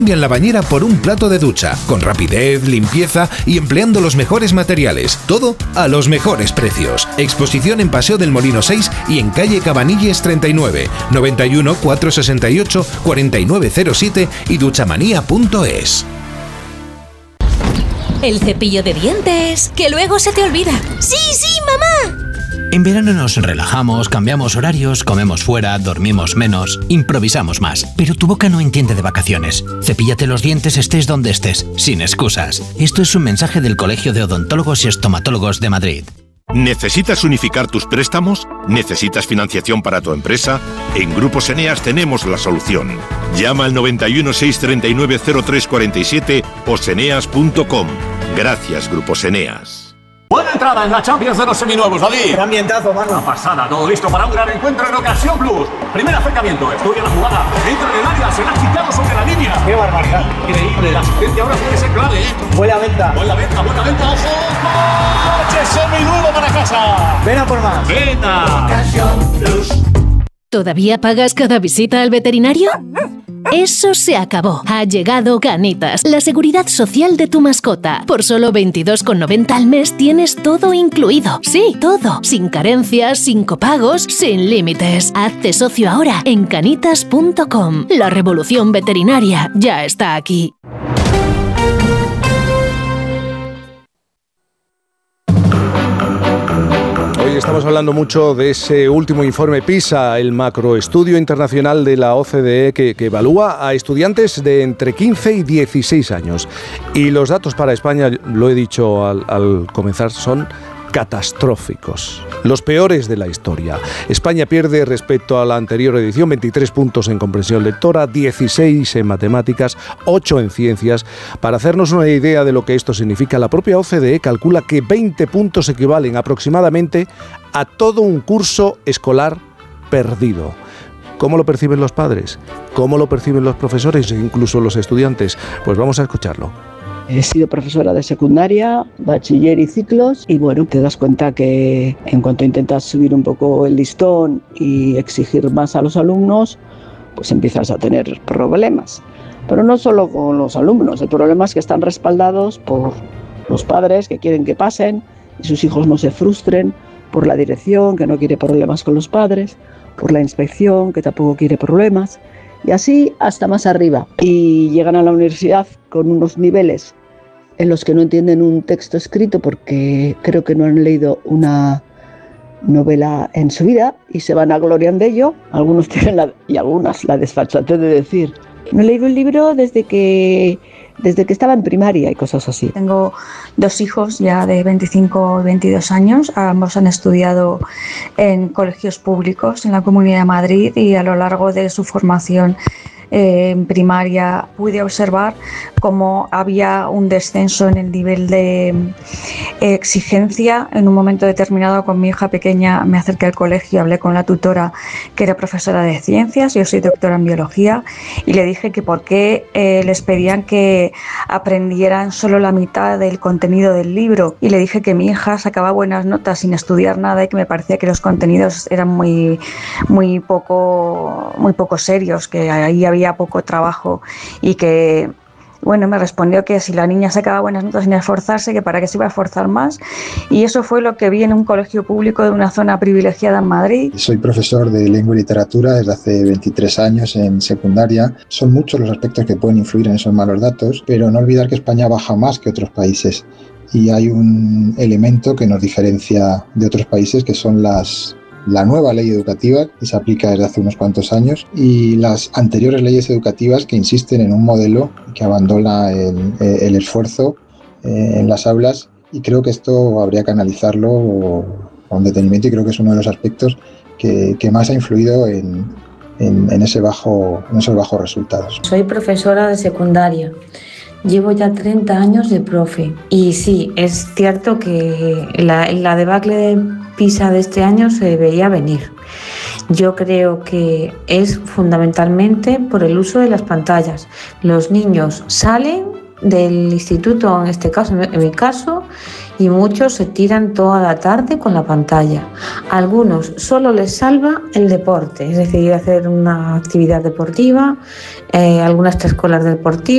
Cambia la bañera por un plato de ducha, con rapidez, limpieza y empleando los mejores materiales. Todo a los mejores precios. Exposición en Paseo del Molino 6 y en calle Cabanilles 39, 91 468 4907 y duchamanía.es. El cepillo de dientes, que luego se te olvida. ¡Sí, sí, mamá! En verano nos relajamos, cambiamos horarios, comemos fuera, dormimos menos, improvisamos más. Pero tu boca no entiende de vacaciones. Cepíllate los dientes estés donde estés, sin excusas. Esto es un mensaje del Colegio de Odontólogos y Estomatólogos de Madrid. ¿Necesitas unificar tus préstamos? ¿Necesitas financiación para tu empresa? En Grupos Eneas tenemos la solución. Llama al 91 639 0347 o seneas.com. Gracias, Grupos Eneas. Buena entrada en la Champions de los seminuevos, David. ¡Qué ambientazo, mano! Una pasada, todo listo para un gran encuentro en Ocasión Plus. Primer acercamiento, estudia la jugada, entra en el área, se la ha quitado sobre la línea. ¡Qué barbaridad! Increíble, la asistencia ahora puede ser clave, ¿eh? Buena venta, ojo. ¡Coche seminuevo para casa! ¡Ven a por más! ¡Venga! Ocasión Plus. ¿Todavía pagas cada visita al veterinario? Eso se acabó. Ha llegado Canitas, la seguridad social de tu mascota. Por solo 22,90 al mes tienes todo incluido. Sí, todo. Sin carencias, sin copagos, sin límites. Hazte socio ahora en canitas.com. La revolución veterinaria ya está aquí. Hoy estamos hablando mucho de ese último informe PISA, el macroestudio internacional de la OCDE que evalúa a estudiantes de entre 15 y 16 años. Y los datos para España, lo he dicho al comenzar, son catastróficos, los peores de la historia. España pierde respecto a la anterior edición 23 puntos en comprensión lectora, 16 en matemáticas, 8 en ciencias. Para hacernos una idea de lo que esto significa, la propia OCDE calcula que 20 puntos equivalen aproximadamente a todo un curso escolar perdido. ¿Cómo lo perciben los padres? ¿Cómo lo perciben los profesores e incluso los estudiantes? Pues vamos a escucharlo. He sido profesora de secundaria, bachiller y ciclos y bueno, te das cuenta que en cuanto intentas subir un poco el listón y exigir más a los alumnos, pues empiezas a tener problemas. Pero no solo con los alumnos, el problema es que están respaldados por los padres que quieren que pasen y sus hijos no se frustren, por la dirección que no quiere problemas con los padres, por la inspección que tampoco quiere problemas y así hasta más arriba. Y llegan a la universidad con unos niveles en los que no entienden un texto escrito porque creo que no han leído una novela en su vida y se van a gloriar de ello. Algunos tienen y algunas la desfachatez de decir: no he leído un libro desde que estaba en primaria y cosas así. Tengo 2 hijos ya de 25 y 22 años. Ambos han estudiado en colegios públicos en la Comunidad de Madrid y a lo largo de su formación en primaria pude observar cómo había un descenso en el nivel de exigencia. En un momento determinado, con mi hija pequeña, me acerqué al colegio, hablé con la tutora, que era profesora de ciencias, yo soy doctora en biología, y le dije que por qué les pedían que aprendieran solo la mitad del contenido del libro, y le dije que mi hija sacaba buenas notas sin estudiar nada y que me parecía que los contenidos eran muy poco serios, que ahí había poco trabajo y que, bueno, me respondió que si la niña sacaba buenas notas sin esforzarse, que para qué se iba a esforzar más, y eso fue lo que vi en un colegio público de una zona privilegiada en Madrid. Soy profesor de lengua y literatura desde hace 23 años en secundaria. Son muchos los aspectos que pueden influir en esos malos datos, pero no olvidar que España baja más que otros países y hay un elemento que nos diferencia de otros países, que son la nueva ley educativa que se aplica desde hace unos cuantos años y las anteriores leyes educativas que insisten en un modelo que abandona el esfuerzo en las aulas, y creo que esto habría que analizarlo con detenimiento y creo que es uno de los aspectos que más ha influido en esos bajos resultados. Soy profesora de secundaria. Llevo ya 30 años de profe y sí, es cierto que la debacle de PISA de este año se veía venir. Yo creo que es fundamentalmente por el uso de las pantallas. Los niños salen del instituto, en este caso, en mi caso, y muchos se tiran toda la tarde con la pantalla. A algunos solo les salva el deporte, es decir, hacer una actividad deportiva, algunas extraescolares deportivas.